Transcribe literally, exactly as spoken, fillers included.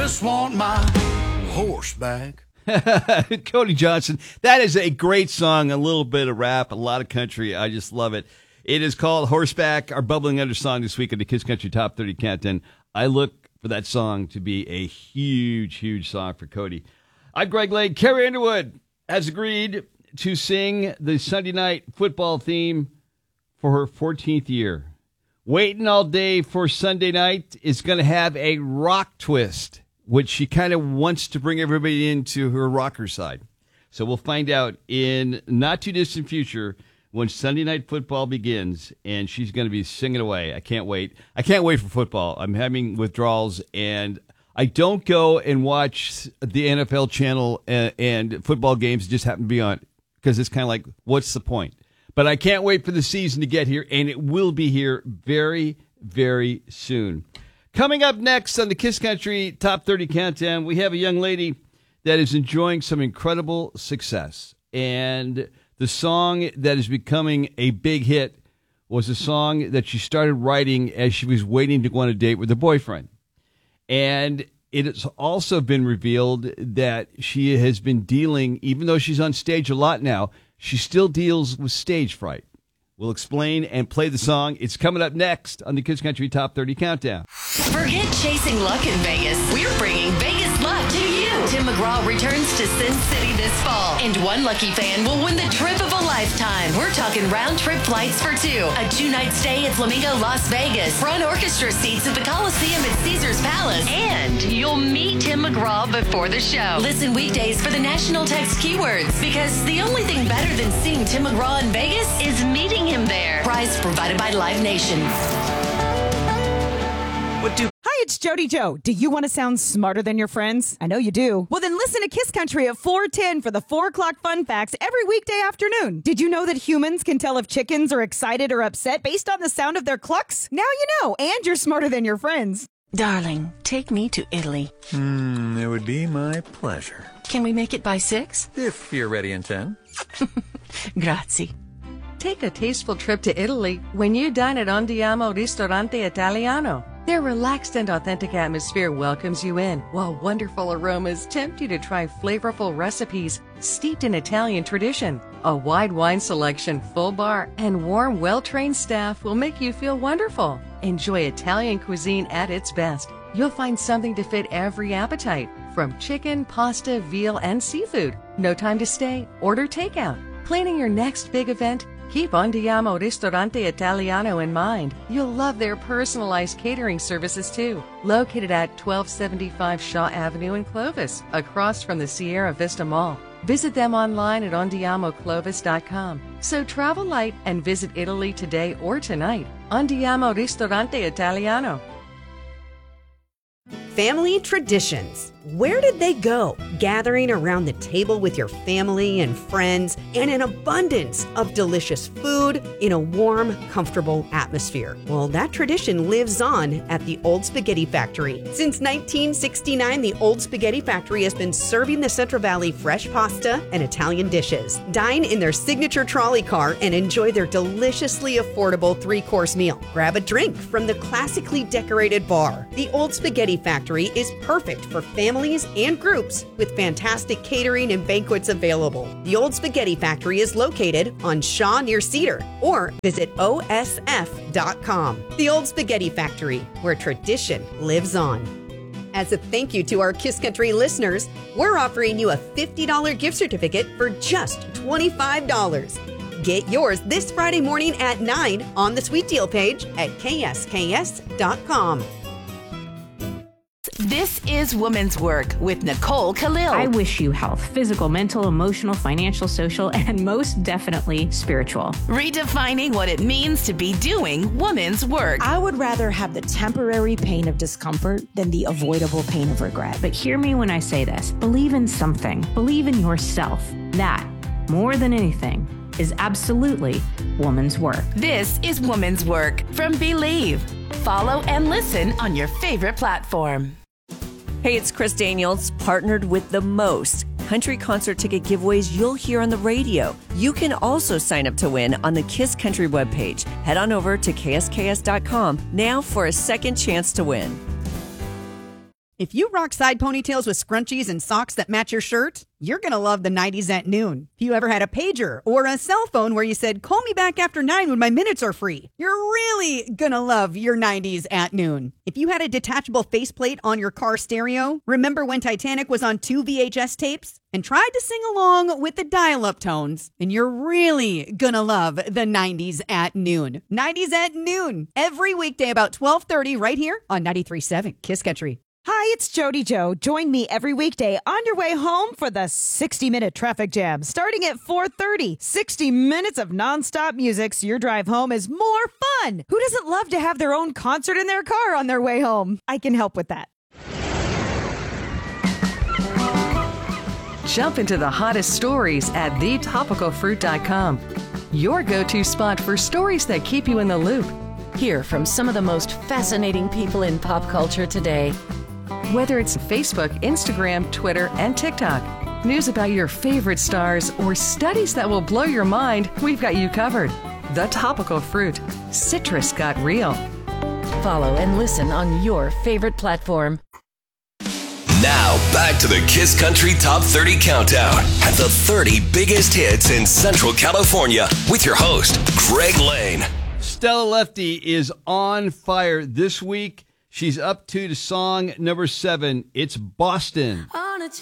just want my horse back. Cody Johnson. That is a great song. A little bit of rap, a lot of country. I just love it. It is called Horseback, our bubbling under song this week on the Kiss Country Top thirty Countdown. I look for that song to be a huge, huge song for Cody. I'm Greg Lake. Carrie Underwood has agreed to sing the Sunday night football theme for her fourteenth year. Waiting all day for Sunday night is going to have a rock twist, which she kind of wants to bring everybody into her rocker side. So we'll find out in not too distant future when Sunday night football begins, and she's going to be singing away. I can't wait. I can't wait for football. I'm having withdrawals, and I don't go and watch the N F L channel and, and football games just happen to be on, because it's kind of like, what's the point? But I can't wait for the season to get here, and it will be here very, very soon. Coming up next on the Kiss Country Top thirty Countdown, we have a young lady that is enjoying some incredible success. And the song that is becoming a big hit was a song that she started writing as she was waiting to go on a date with her boyfriend. And it has also been revealed that she has been dealing, even though she's on stage a lot now, she still deals with stage fright. We'll explain and play the song. It's coming up next on the Kiss Country Top thirty Countdown. Forget chasing luck in Vegas. We're bringing Vegas luck to you. Tim McGraw returns to Sin City this fall, and one lucky fan will win the trip of a lifetime. We're talking round-trip flights for two, a two-night stay at Flamingo Las Vegas, front orchestra seats at the Coliseum at Caesars Palace, and you'll meet Tim McGraw before the show. Listen weekdays for the national text keywords, because the only thing better than seeing Tim McGraw in Vegas is meeting him there. Prize provided by Live Nation. What do? Hi, it's Jody Joe. Do you want to sound smarter than your friends? I know you do. Well, then listen to Kiss Country at four ten for the four o'clock fun facts every weekday afternoon. Did you know that humans can tell if chickens are excited or upset based on the sound of their clucks? Now you know, and you're smarter than your friends. Darling, take me to Italy. Hmm, it would be my pleasure. Can we make it by six? If you're ready in ten. Grazie. Take a tasteful trip to Italy when you dine at Andiamo Ristorante Italiano. Their relaxed and authentic atmosphere welcomes you in, while wonderful aromas tempt you to try flavorful recipes steeped in Italian tradition. A wide wine selection, full bar, and warm, well-trained staff will make you feel wonderful. Enjoy Italian cuisine at its best. You'll find something to fit every appetite, from chicken, pasta, veal, and seafood. No time to stay. Order takeout. Planning your next big event? Keep Andiamo Ristorante Italiano in mind. You'll love their personalized catering services too. Located at twelve seventy-five Shaw Avenue in Clovis, across from the Sierra Vista Mall. Visit them online at andiamo clovis dot com. So travel light and visit Italy today or tonight. Andiamo Ristorante Italiano. Family traditions. Where did they go? Gathering around the table with your family and friends, and an abundance of delicious food in a warm, comfortable atmosphere. Well, that tradition lives on at the Old Spaghetti Factory. Since nineteen sixty-nine, the Old Spaghetti Factory has been serving the Central Valley fresh pasta and Italian dishes. Dine in their signature trolley car and enjoy their deliciously affordable three-course meal. Grab a drink from the classically decorated bar. The Old Spaghetti Factory is perfect for families and groups with fantastic catering and banquets available. The Old Spaghetti Factory is located on Shaw near Cedar, or visit O S F dot com. The Old Spaghetti Factory, where tradition lives on. As a thank you to our Kiss Country listeners, we're offering you a fifty dollars gift certificate for just twenty-five dollars. Get yours this Friday morning at nine on the Sweet Deal page at K S K S dot com. This is Woman's Work with Nicole Khalil. I wish you health, physical, mental, emotional, financial, social, and most definitely spiritual. Redefining what it means to be doing woman's work. I would rather have the temporary pain of discomfort than the avoidable pain of regret. But hear me when I say this. Believe in something. Believe in yourself. That, more than anything, is absolutely woman's work. This is Woman's Work from Believe. Follow and listen on your favorite platform. Hey, it's Chris Daniels, partnered with the most country concert ticket giveaways you'll hear on the radio. You can also sign up to win on the Kiss Country webpage. Head on over to K S K S dot com now for a second chance to win. If you rock side ponytails with scrunchies and socks that match your shirt, you're going to love the nineties at noon. If you ever had a pager or a cell phone where you said, call me back after nine when my minutes are free, you're really going to love your nineties at noon. If you had a detachable faceplate on your car stereo, remember when Titanic was on two V H S tapes and tried to sing along with the dial-up tones, and you're really going to love the nineties at noon. nineties at noon, every weekday about twelve thirty right here on ninety-three point seven Kiss Country. Hi, it's Jody Joe. Join me every weekday on your way home for the sixty-minute traffic jam. Starting at four thirty, sixty minutes of nonstop music so your drive home is more fun. Who doesn't love to have their own concert in their car on their way home? I can help with that. Jump into the hottest stories at the topical fruit dot com. Your go-to spot for stories that keep you in the loop. Hear from some of the most fascinating people in pop culture today. Whether it's Facebook, Instagram, Twitter, and TikTok, news about your favorite stars, or studies that will blow your mind, we've got you covered. The Topical Fruit. Citrus got real. Follow and listen on your favorite platform. Now, back to the Kiss Country Top thirty Countdown and the thirty biggest hits in Central California with your host, Greg Lane. Stella Lefty is on fire this week. She's up to the song number seven. It's Boston.